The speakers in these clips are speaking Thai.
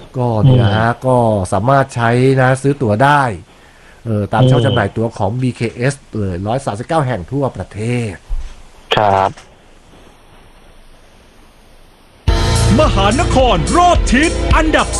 ก็เนี่ยฮะก็สามารถใช้นะซื้อตั๋วได้ตามช่องจำหน่ายตั๋วของ BKS เลย139 แห่งทั่วประเทศครับมหานครรอบทิศอันดับ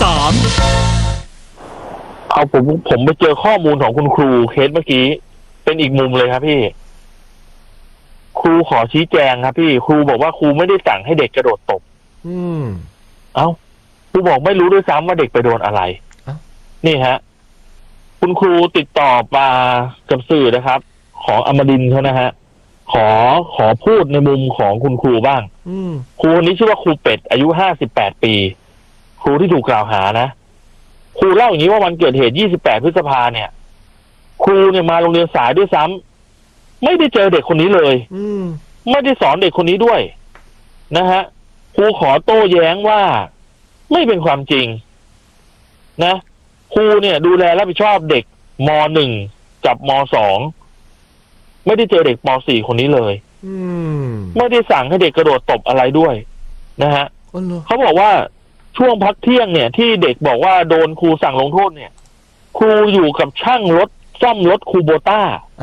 เอาผมไปเจอข้อมูลของคุณครูเคสเมื่อกี้เป็นอีกมุมเลยครับพี่ครูขอชี้แจงครับพี่ครูบอกว่าครูไม่ได้สั่งให้เด็กกระโดดตบเอ้าครูบอกไม่รู้ด้วยซ้ำว่าเด็กไปโดนอะไรนี่ฮะคุณครูติดต่อมากับสื่อนะครับของอมรินทร์เขานะฮะขอพูดในมุมของคุณครูบ้างครูคนนี้ชื่อว่าครูเป็ดอายุ58 ปีครูที่ถูกกล่าวหานะครูเล่าอย่างนี้ว่าวันเกิดเหตุ28 พฤษภาเนี่ยครูเนี่ยมาโรงเรียนสายด้วยซ้ำไม่ได้เจอเด็กคนนี้เลยไม่ได้สอนเด็กคนนี้ด้วยนะฮะครูขอโต้แย้งว่าไม่เป็นความจริงนะครูเนี่ยดูแลรับผิดชอบเด็กม.1 กับม.2 ไม่ได้เจอเด็กม.4 คนนี้เลยไม่ได้สั่งให้เด็กกระโดดตบอะไรด้วยนะฮะเขาบอกว่าช่วงพักเที่ยงเนี่ยที่เด็กบอกว่าโดนครูสั่งลงโทษเนี่ยครูอยู่กับช่างรถซ่อมรถคูโบต้า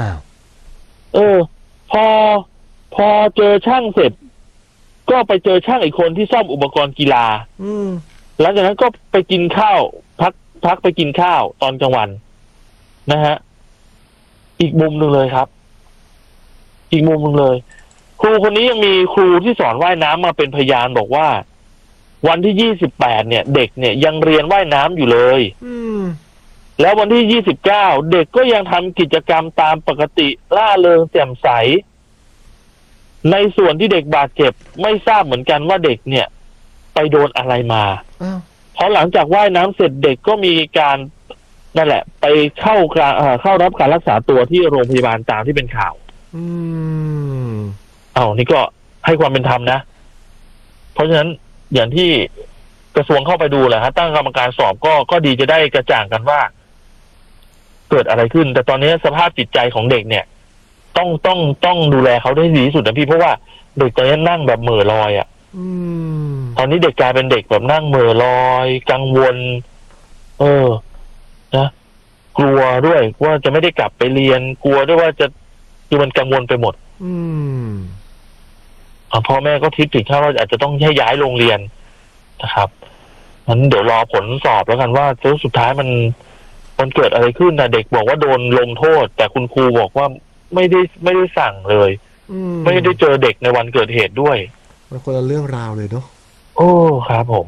พอเจอช่างเสร็จก็ไปเจอช่างอีกคนที่ซ่อมอุปกรณ์กีฬาหลังจากนั้นก็ไปกินข้าวพักไปกินข้าวตอนกลางวันนะฮะอีกมุมหนึ่งเลยครับอีกมุมหนึ่งเลยครูคนนี้ยังมีครูที่สอนว่ายน้ำมาเป็นพยานบอกว่าวันที่28เนี่ยเด็กเนี่ยยังเรียนว่ายน้ำอยู่เลยแล้ววันที่29เด็กก็ยังทำกิจกรรมตามปกติร่าเริงแจ่มใสในส่วนที่เด็กบาดเจ็บไม่ทราบเหมือนกันว่าเด็กเนี่ยไปโดนอะไรมาเพราะหลังจากว่ายน้ำเสร็จเด็กก็มีการนั่นแหละไปเข้ารับการรักษาตัวที่โรงพยาบาลตามที่เป็นข่าวนี่ก็ให้ความเป็นธรรมนะเพราะฉะนั้นอย่างที่กระทรวงเข้าไปดูแหละฮะตั้งกรรมการสอบก็ดีจะได้กระจ่างกันว่าเกิดอะไรขึ้นแต่ตอนนี้สภาพจิตใจของเด็กเนี่ยต้องดูแลเขาได้ดีที่สุดนะพี่เพราะว่าเด็กตอนนี้นั่งแบบเหม่อลอยตอนนี้เด็กกลายเป็นเด็กแบบนั่งเหม่อลอยกังวลนะกลัวด้วยว่าจะไม่ได้กลับไปเรียนกลัวด้วยว่าคือมันกังวลไปหมดพ่อแม่ก็คิดถึงขั้นว่าอาจจะต้องให้ย้ายโรงเรียนนะครับงั้นเดี๋ยวรอผลสอบแล้วกันว่าสุดท้ายมันเกิดอะไรขึ้นนะเด็กบอกว่าโดนลงโทษแต่คุณครูบอกว่าไม่ได้สั่งเลยไม่ได้เจอเด็กในวันเกิดเหตุด้วยมันคนละเรื่องราวเลยเนาะโอ้ครับผม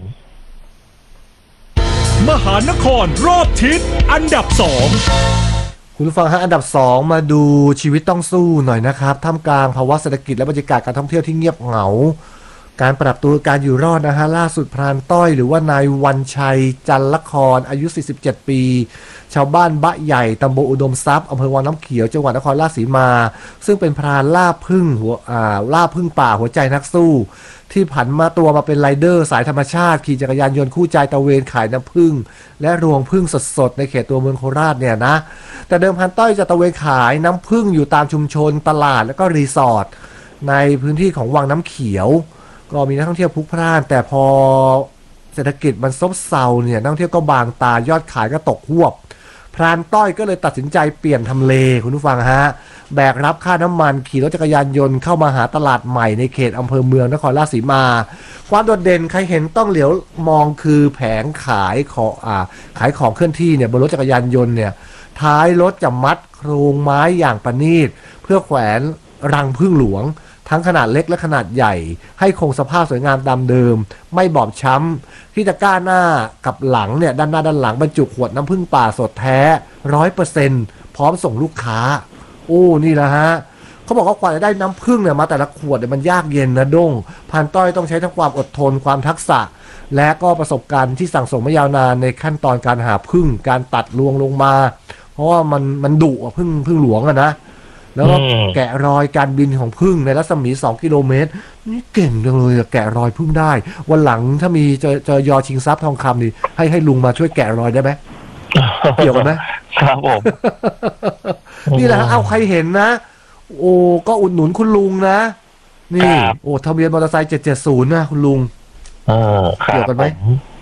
มหานครรอบทิศอันดับคุณผู้ฟังฮะอันดับ2มาดูชีวิตต้องสู้หน่อยนะครับท่ามกลางภาวะเศรษฐกิจและบรรยากาศการท่องเที่ยวที่เงียบเหงาการปรับตัวการอยู่รอดนะฮะล่าสุดพรานต้อยหรือว่านายวันชัยจันละครอายุ47 ปีชาวบ้านบะใหญ่ตำบลอุดมทรัพย์อำเภอวังน้ำเขียวจังหวัดนครราชสีมาซึ่งเป็นพรานล่าพึ่งป่าหัวใจนักสู้ที่ผันมาตัวมาเป็นไรเดอร์สายธรรมชาติขี่จักรยานยนต์คู่ใจตะเวนขายน้ำผึ้งและรวงผึ้งสดๆในเขตตัวเมืองโคราชเนี่ยนะแต่เดิมพันต้อยจะตะเวนขายน้ำผึ้งอยู่ตามชุมชนตลาดและก็รีสอร์ทในพื้นที่ของวังน้ำเขียวก็มีนักท่องเที่ยวพลุกพล่านแต่พอเศรษฐกิจมันซบเซาเนี่ยนักท่องเที่ยวก็บางตายอดขายก็ตกหวบพรานต้อยก็เลยตัดสินใจเปลี่ยนทำเลคุณผู้ฟังฮะแบกรับค่าน้ำมันขี่รถจักรยานยนต์เข้ามาหาตลาดใหม่ในเขตอำเภอเมืองนครราชสีมาความโดดเด่นใครเห็นต้องเหลียวมองคือแผงขายของเคลื่อนที่เนี่ยบนรถจักรยานยนต์เนี่ยท้ายรถจะมัดโครงไม้อย่างประณีตเพื่อแขวนรังผึ้งหลวงทั้งขนาดเล็กและขนาดใหญ่ให้คงสภาพสวยงามตามเดิมไม่บอบช้ำที่ตะกร้าหน้ากับหลังเนี่ยด้านหน้าด้านหลังบรรจุขวดน้ำผึ้งป่าสดแท้ 100% พร้อมส่งลูกค้าโอ้นี่แหละฮะเขาบอกว่ากว่าจะได้น้ำผึ้งเนี่ยมาแต่ละขวดเนี่ยมันยากเย็นนะด้งพันต้อยต้องใช้ทั้งความอดทนความทักษะและก็ประสบการณ์ที่สั่งสมมายาวนานในขั้นตอนการหาผึ้งการตัดรวงลงมาเพราะว่ามันดุอ่ะผึ้งหลวงอะนะแล้วก็แกะรอยการบินของผึ้งในรัศมี2 กิโลเมตรนี่เก่งจังเลยแกะรอยผึ้งได้วันหลังถ้ามีเจอยอชิงทรัพย์ทองคำนี่ให้ลุงมาช่วยแกะรอยได้ไหมเกี่ยวกันไหมครับผมนี่แหละเอาใครเห็นนะโอ้ก็อุดหนุนคุณลุงนะนี่โอ้ทะเบียนมอเตอร์ไซค์770นะคุณลุงเกี่ยวกันไหม